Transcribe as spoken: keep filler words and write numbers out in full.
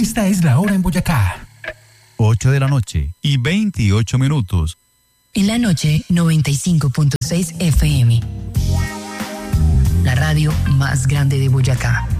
Esta es la hora en Boyacá. ocho de la noche y veintiocho minutos. En la noche, noventa y cinco punto seis F M. La radio más grande de Boyacá.